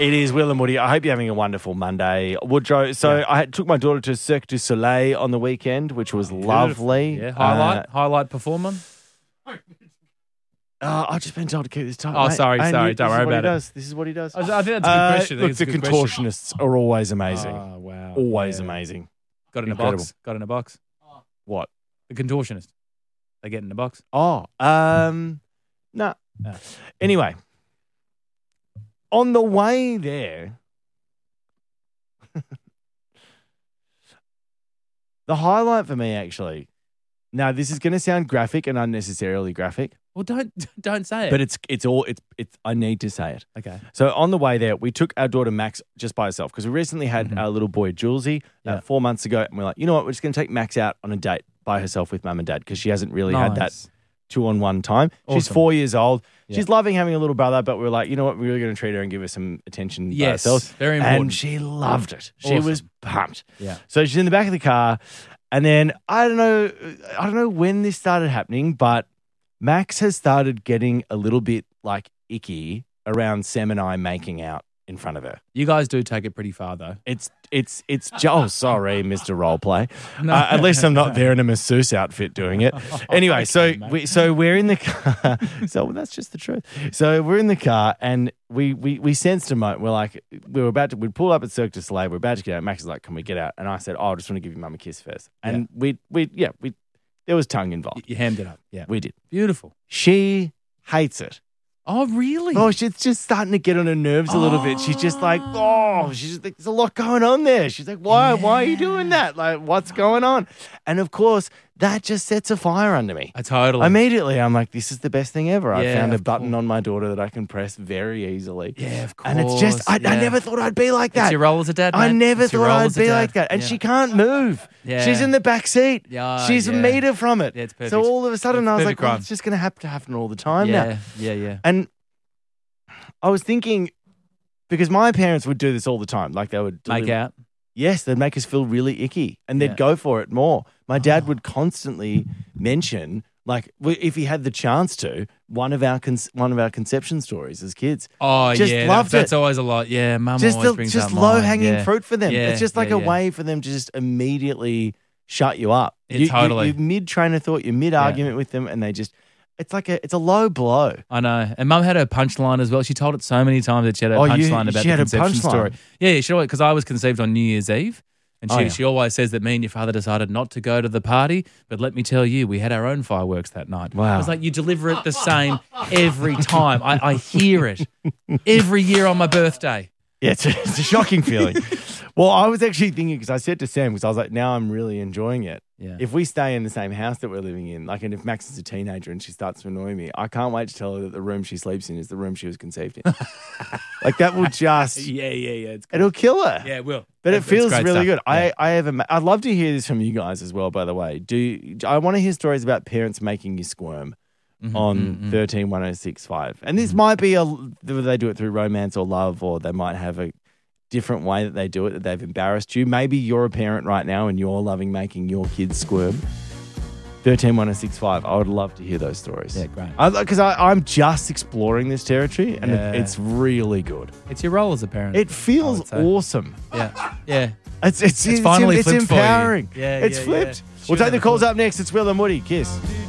It is Will and Woody. I hope you're having a wonderful Monday, Woodrow. So I took my daughter to Cirque du Soleil on the weekend, which was lovely. Yeah, highlight performer. I've just been told to keep this tight. Oh, sorry. Don't worry about it. This is what he does. I think that's a good question. Look, the contortionists are always amazing. Oh, wow. Always amazing. Got in Incredible. a box. What? The contortionist. They get in a box. Oh, no. Anyway, on the way there, the highlight for me actually. Now, this is going to sound graphic and unnecessarily graphic. Well, don't say it. But it's. I need to say it. Okay. So on the way there, we took our daughter Max just by herself because we recently had our little boy Julesy 4 months ago, and we're like, you know what, we're just going to take Max out on a date by herself with mum and dad because she hasn't really had that 2-on-1 time. Awesome. She's 4 years old. Yeah. She's loving having a little brother, but we're like, you know what, we're really going to treat her and give her some attention by herself. Very important. And she loved it. She was pumped. Yeah. So she's in the back of the car, and then I don't know when this started happening, but Max has started getting a little bit like icky around Sam and I making out in front of her. You guys do take it pretty far, though. It's sorry, Mr. Roleplay. At least I'm not there in a masseuse outfit doing it. Anyway, so we're in the car. So that's just the truth. So we're in the car and we sensed a moment. We're like, we'd pull up at Cirque du Soleil. We're about to get out. Max is like, can we get out? And I said, I just want to give you mum a kiss first. And there was tongue involved. You hammed it up. Yeah. We did. Beautiful. She hates it. Oh, really? Oh, she's just starting to get on her nerves a little bit. She's just like, there's a lot going on there. She's like, why are you doing that? Like, what's going on? And of course, that just sets a fire under me. Totally. Immediately, I'm like, this is the best thing ever. I Yeah, found a of button on my daughter that I can press very easily. Yeah, of course. And it's just, I never thought I'd be like that. It's your role as a dad, I mate. never It's your thought role I'd as a be dad. like that. And Yeah. she can't move. Yeah. She's in the back seat. Yeah, She's a yeah. meter from it. Yeah, it's perfect. So all of a sudden, It's I was perfect like, crime. it's just going to have to happen all the time now. Yeah. And I was thinking, because my parents would do this all the time. Like they would Make out. Yes, they'd make us feel really icky and they'd go for it more. My dad would constantly mention, like, if he had the chance to, one of our conception stories as kids. Oh, just yeah. loved That's it. always a lot. Yeah, mum always brings just up mine. low-hanging Yeah. fruit for them. Yeah, It's just like a yeah. way for them to just immediately shut you up. Totally. You're mid-train of thought, you're mid-argument with them, and they just... It's a low blow. I know. And mum had her punchline as well. She told it so many times that she had her punchline about she the had a conception punchline? story. Yeah, she always, because I was conceived on New Year's Eve. And she always says that me and your father decided not to go to the party. But let me tell you, we had our own fireworks that night. Wow. I was like, you deliver it the same every time. I hear it every year on my birthday. Yeah, it's a shocking feeling. Well, I was actually thinking, because I said to Sam, because I was like, now I'm really enjoying it. Yeah. If we stay in the same house that we're living in, like, and if Max is a teenager and she starts to annoy me, I can't wait to tell her that the room she sleeps in is the room she was conceived in. Like, that will just... Yeah. It's good. It'll kill her. Yeah, it will. But it It's feels great really stuff. good. Yeah. I'd love to hear this from you guys as well, by the way. I want to hear stories about parents making you squirm on 131065. And this might be they do it through romance or love, or they might have a different way that they do it, that they've embarrassed you. Maybe you're a parent right now and you're loving making your kids squirm. 131065. I would love to hear those stories. Yeah, great. Because I'm just exploring this territory and Yeah. it's really good. It's your role as a parent. It feels I would say. awesome. Yeah. It's finally flipped for you. empowering. Yeah, it's yeah, flipped. yeah. We'll Should take the have calls up next. It's Will and Woody. Kiss.